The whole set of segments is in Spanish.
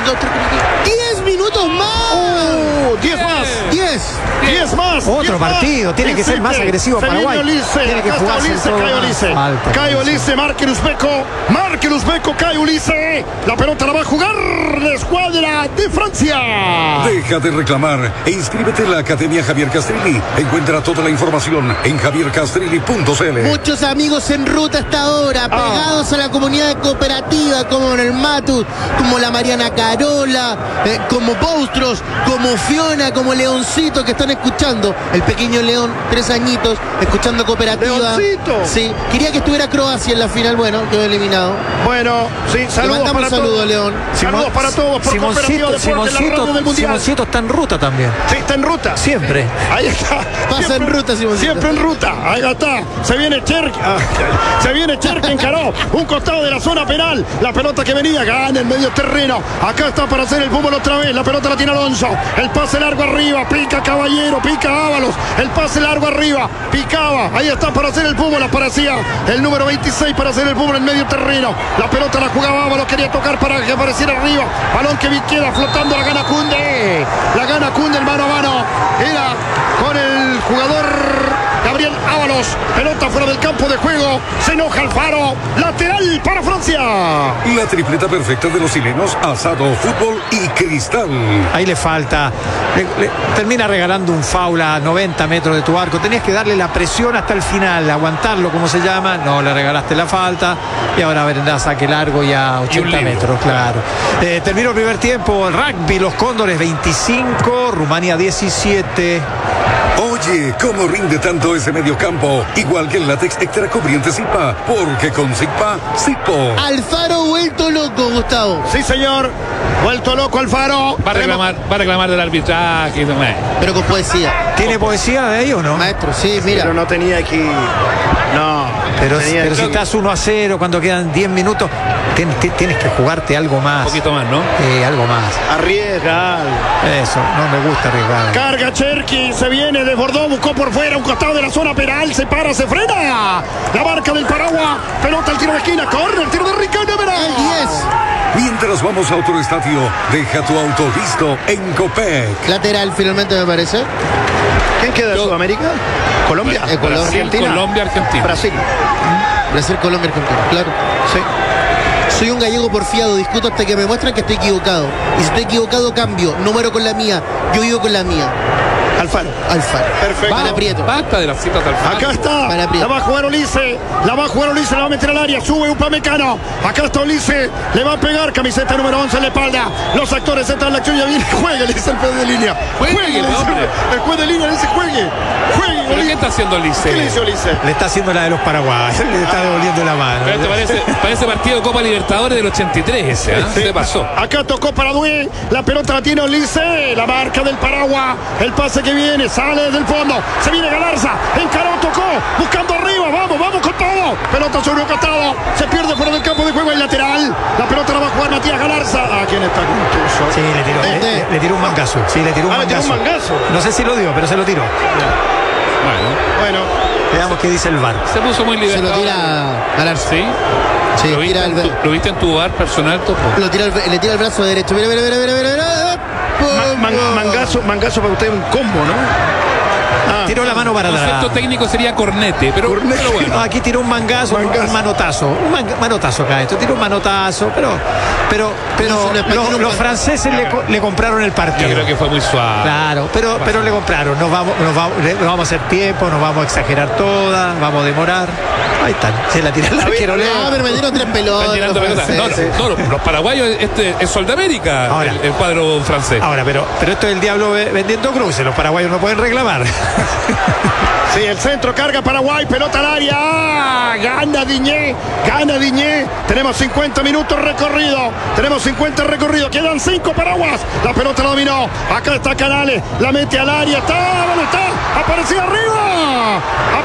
2, 3, 10 minutos más. 10 más. 10 más. Otro partido. Tiene que ser más agresivo Paraguay. Tiene que jugarse Caio Ulisse, marca el Uzbeko, Caio Ulisse. La pelota la va a jugar la escuadra de Francia. Deja de reclamar e inscríbete en la Academia Javier Castrilli. Encuentra toda la información en javiercastrilli.cl. Muchos amigos en ruta hasta ahora, pegados a la comunidad cooperativa, como en el Matus, como la Mariana Carola, como Boustros, como Fiona, como Leoncito, que están escuchando. El pequeño León, 3 añitos, escuchando cooperativa. Leoncito. Sí, quería que estuviera Croacia en la final, bueno, quedó eliminado. Bueno, sí, saludos para todos. León. Saludos para todos por Cooperativa Deportes, la radio del Mundial. Simoncito está en ruta también. Sí, está en ruta. Siempre. Ahí está. Pasa en ruta, Simoncito. Siempre en ruta. Ahí está. Se viene Cherki, encaró un costado de la zona penal. La pelota que venía, gana en medio terreno. Acá está para hacer el fútbol otra vez. La pelota la tiene Alonso. El pase largo arriba. Pica Caballero, pica Ábalos. El pase largo arriba. Picaba. Ahí está para hacer el fútbol. Aparecía el número 26 para hacer el fútbol en medio terreno. La pelota la jugaba Ábalos. Quería tocar para que apareciera arriba. Balón que queda flotando. La gana Kunde. El mano a mano. Era con el jugador Gabriel Ábalos. Pelota fuera del campo de juego. Se enoja Alfaro. Lateral para Francia. La tripleta perfecta de los chilenos: asado, fútbol y cristal. Ahí le falta. Termina regalando un foul a 90 metros de tu arco. Tenías que darle la presión hasta el final, aguantarlo, como se llama. No, le regalaste la falta. Y ahora vendrá saque largo y a 80 metros, claro. Terminó el primer tiempo. El rugby, los Cóndores 25, Rumania 17. Oye, ¿cómo rinde tanto ese mediocampo? Igual que el látex extra cubriente Zipa, porque con Zipa, Zipo. Alfaro vuelto loco, Gustavo. Sí, señor. Vuelto loco Alfaro. Va a reclamar del arbitraje. Pero con poesía. ¿Tiene poesía de ahí o no? Maestro, sí, mira. Pero no tenía aquí. No. Pero si estás 1-0, cuando quedan 10 minutos, tienes que jugarte algo más. Un poquito más, ¿no? Algo más. Arriesga. Eso, no me gusta arriesgar. Carga Cherki, se viene, desbordó, buscó por fuera, un costado de la zona penal, se para, se frena. La marca del Paraguay, pelota al tiro de esquina, corre el tiro de Ricardo Vera. El 10. Mientras vamos a otro estadio, deja tu auto listo en Copec. Lateral, finalmente, me parece. ¿Quién queda de Sudamérica? Colombia. Argentina. Brasil. Colombia, Argentina, claro. Sí. Soy un gallego porfiado, discuto hasta que me muestran que estoy equivocado. Y si estoy equivocado, cambio. No muero con la mía, yo vivo con la mía. Alfaro. Perfecto. Para Prieto. Basta de las citas de Alfaro. Acá está. La va a jugar Ulisse. La va a meter al área. Sube Upamecano. Acá está Ulisse. Le va a pegar. Camiseta número 11 en la espalda. Los actores entran en la acción. Ya viene. Juegue, le dice el juez de línea. Juegue. El juez de línea le dice juegue. ¿Pero qué está haciendo Ulisse? ¿Qué le dice Ulisse? Le está haciendo la de los paraguayos. Le está devolviendo la mano. Parece partido de Copa Libertadores del 83 ese. ¿Qué te pasó? Acá tocó para Dué. La pelota la tiene Ulisse. La marca del Paraguay. El pase que viene. Sale desde el fondo. Se viene Galarza. Encaró, tocó. Buscando arriba. Vamos con todo. Pelota sobre un costado. Se pierde fuera del campo de juego. El lateral. La pelota la va a jugar Matías Galarza. ¿Quién está con tuyo? Sí, le tiró un mangazo. Sí, le tiró un mangazo. No sé si lo dio, pero se lo tiró. Bueno. Veamos qué dice el VAR. Se puso muy libertad. Se lo tira Galarza. ¿Sí? Sí, ¿Lo viste en tu VAR personal, Topo? le tira el brazo derecho. Mira. Mangazo para usted, un combo, ¿no? Tiró la mano para el atrás. concepto técnico sería cornete, pero bueno. No, aquí tiró un mangazo. Un manotazo. Manotazo acá. Esto tiró un manotazo, pero los franceses le compraron el partido. Yo creo que fue muy suave. Claro, pero le compraron. Nos vamos a hacer tiempo, nos vamos a exagerar todas, vamos a demorar. Ahí están. Se la tira el arquero. Pero me dieron 3 pelotas. No, los paraguayos, es Sol de América, ahora, el cuadro francés. Ahora, pero esto es el diablo vendiendo cruces. Los paraguayos no pueden reclamar. Sí, el centro carga Paraguay, pelota al área. Gana Diñé. Tenemos 50 minutos recorrido. Quedan 5 paraguas. La pelota la dominó. Acá está Canales. La mete al área. ¿Dónde está? Aparecía arriba.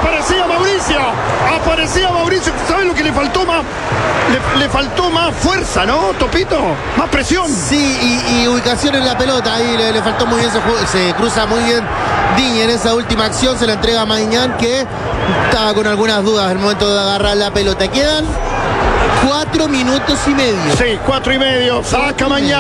Aparecía Mauricio. ¿Sabes lo que le faltó más? Le faltó más fuerza, ¿no, Topito? Más presión. Sí, y ubicación en la pelota. Ahí le faltó muy bien. Se cruza muy bien Diñé en esa última acción. Se la entrega a Mañán, que estaba con algunas dudas al momento de agarrar la pelota. Quedan 4 minutos y medio. Sí, 4 y medio. Saca Mañán.